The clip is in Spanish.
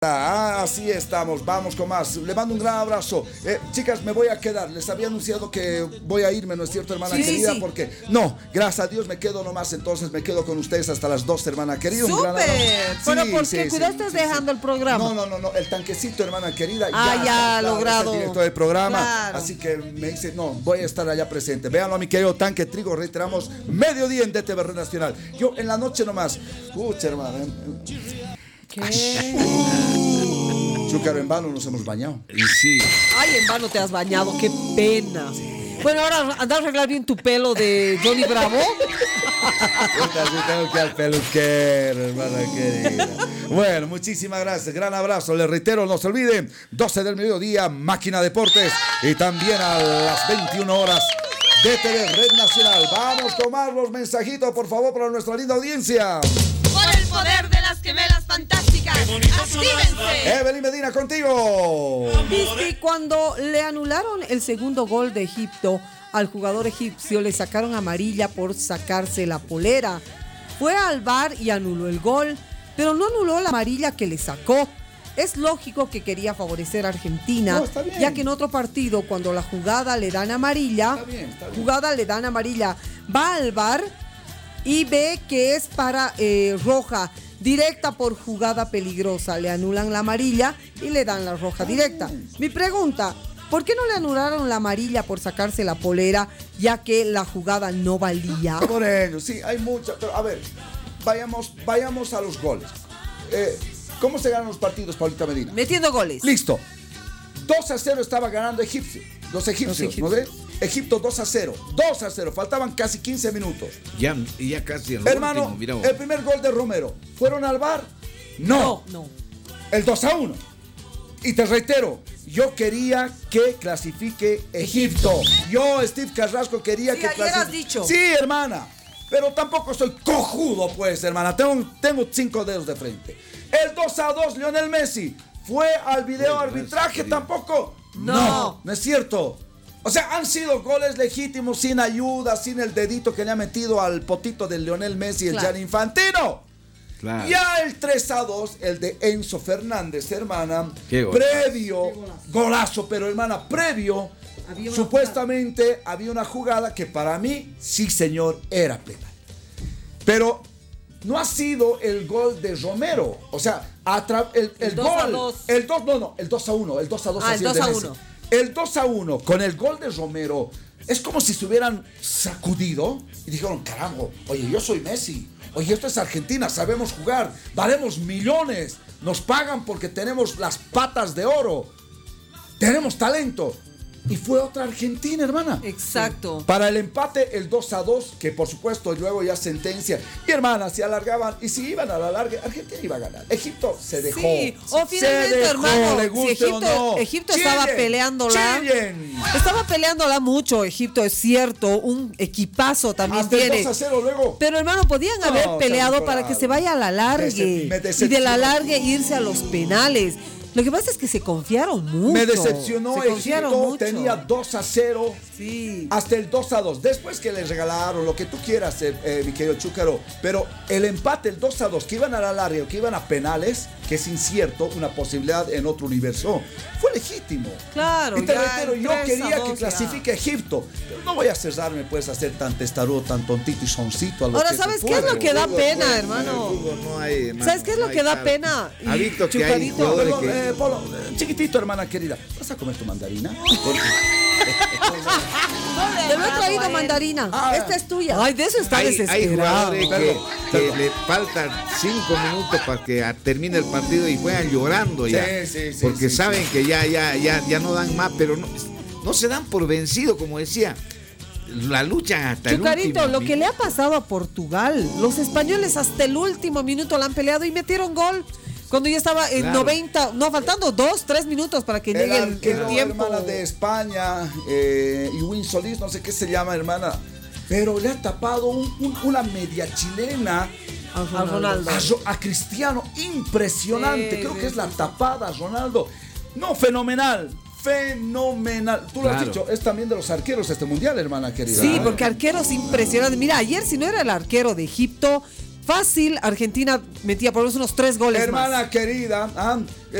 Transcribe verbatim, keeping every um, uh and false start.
Ah, así estamos, vamos con más. Le mando un gran abrazo. Eh, chicas, me voy a quedar. Les había anunciado que voy a irme, ¿no es cierto, hermana sí, querida? Sí. Porque, no, gracias a Dios me quedo nomás. Entonces me quedo con ustedes hasta las dos, hermana querida. Un gran abrazo. ¡Súper! Pero Sí, ¿por sí, qué? sí, Cuidado, sí, estás sí, dejando sí. el programa. No, no, no, no, el tanquecito, hermana querida. Ah, ya, ya, claro, logrado. es el director del programa. Claro. Así que me dice, no, voy a estar allá presente. Véanlo a mi querido Tanque Trigo. Reiteramos, mediodía en D T V Red Nacional. Yo en la noche nomás. Pucha, hermana. ¿Qué? Chúcaro, en vano nos hemos bañado. Y sí. Ay, en vano te has bañado, qué pena. Bueno, ahora anda a arreglar bien tu pelo de Johnny Bravo. Puta, sí tengo que ir al peluquero, hermana querida. Bueno, muchísimas gracias, gran abrazo. Les reitero, no se olviden, doce del mediodía, Máquina Deportes. Y también a las veintiuna horas, D T V Red Nacional. Vamos a tomar los mensajitos, por favor, para nuestra linda audiencia. Por el poder de las gemelas fantásticas, ¡actívense! Evelyn Medina, contigo. Viste, cuando le anularon el segundo gol de Egipto al jugador egipcio, le sacaron amarilla por sacarse la polera. Fue al V A R y anuló el gol, pero no anuló la amarilla que le sacó. Es lógico que quería favorecer a Argentina, No, está bien. ya que en otro partido, cuando la jugada le dan amarilla, Está bien, está bien. jugada le dan amarilla, va al V A R y ve que es para eh, roja directa por jugada peligrosa. Le anulan la amarilla y le dan la roja directa. Mi pregunta, ¿por qué no le anularon la amarilla por sacarse la polera, ya que la jugada no valía? Por ello, sí, hay mucha. Pero a ver, vayamos, vayamos a los goles. Eh, ¿Cómo se ganan los partidos, Paulita Medina? Metiendo goles. Listo. dos a cero estaba ganando Egipcio. Los egipcios, ¿no ves? Egipto dos a cero. dos a cero. Faltaban casi quince minutos. Ya, ya casi el Hermano, último, mira vos. el primer gol de Romero. ¿Fueron al V A R? No. No, no. El dos a uno. Y te reitero, yo quería que clasifique Egipto. Yo, Steve Carrasco, quería Sí, que ayer clasifique. has dicho. Sí, hermana. Pero tampoco soy cojudo, pues, hermana. Tengo, tengo cinco dedos de frente. El dos a dos, Lionel Messi. ¿Fue al video Bueno, arbitraje? eso, Tampoco. No. no, no es cierto. O sea, han sido goles legítimos, sin ayuda, sin el dedito que le ha metido al potito de Lionel Messi, el Claro. Gianni Infantino. Claro. Ya el tres a dos, el de Enzo Fernández, hermana, Qué golazo. previo, golazo, pero hermana, previo, Había una supuestamente había una jugada que para mí, sí señor, era penal. Pero no ha sido el gol de Romero, o sea, a tra- el, el, El dos a gol, dos. el dos, no, no, el dos a uno, el dos a dos, Ah, así el el de dos a Messi. uno. El dos a uno, con el gol de Romero, es como si se hubieran sacudido y dijeron, caramba, oye, yo soy Messi, oye, esto es Argentina, sabemos jugar, valemos millones, nos pagan porque tenemos las patas de oro, tenemos talento. Y fue otra Argentina, hermana. Exacto. Para el empate, el dos a dos, que por supuesto luego ya sentencia. Y hermana, se alargaban. Y si iban a la larga, Argentina iba a ganar. Egipto se dejó. Sí, o Se finalmente, dejó, hermano, le si guste Egipto, o no. Egipto estaba Chillen, peleándola. chillen. Estaba peleándola mucho, Egipto, es cierto. Un equipazo también Hasta el tiene. dos a cero luego. Pero hermano, podían No, haber se han peleado colado. para que se vaya a la largue. Dece- me Y de decepcionó. la largue irse a los penales. Lo que pasa es que se confiaron mucho. Me decepcionó Se confiaron Egipto, mucho. tenía dos a cero. Sí. Hasta el dos a dos. Después que les regalaron lo que tú quieras, eh, eh, mi querido Chúcaro. Pero el empate, el dos a dos, que iban a la larga o que iban a penales, que es incierto, una posibilidad en otro universo, fue legítimo. Claro, Y te ya reitero, el yo tres a quería dos que ya. clasifique Egipto. Pero no voy a cerrarme, pues, a ser tan testarudo, tan tontito y soncito. A lo Ahora, que se ¿sabes qué es puede. lo que da Fútbol, pena, pues, hermano? en el fútbol no hay, hermano, ¿Sabes qué es no lo hay que da tal. pena? Ha Y visto que hay Chucarito. jugadores Perdón, que... eh, Polo, eh, chiquitito, hermana querida. ¿Vas a comer tu mandarina? Te lo he traído mandarina. Ah. Esta es tuya. Ay, de eso está Hay, hay desesperado. jugadores que, Perdón, que perdón. le faltan cinco minutos para que a- termine el partido y juegan llorando ya. Sí, sí, sí, porque sí, saben sí. que ya, ya, ya, ya no dan más, pero no, no se dan por vencido, como decía. La luchan hasta Chucarito, el último lo que le ha minuto. pasado a Portugal, los españoles hasta el último minuto la han peleado y metieron gol. Cuando ya estaba en Claro. noventa, no, faltando dos, tres minutos para que El llegue el, el arquero, tiempo. hermana de España, eh, y Win Solís, no sé qué se llama, hermana, pero le ha tapado un- un- una media chilena A Ronaldo. a, Ro- a Cristiano, impresionante, Sí, creo sí, que es sí, la sí. tapada, Ronaldo, no, fenomenal, fenomenal, tú lo has Claro. dicho, es también de los arqueros este mundial, hermana querida. Sí, porque arqueros impresionantes. Mira, ayer si no era el arquero de Egipto, Fácil, Argentina metía por lo menos unos tres goles Hermana más. querida, ah,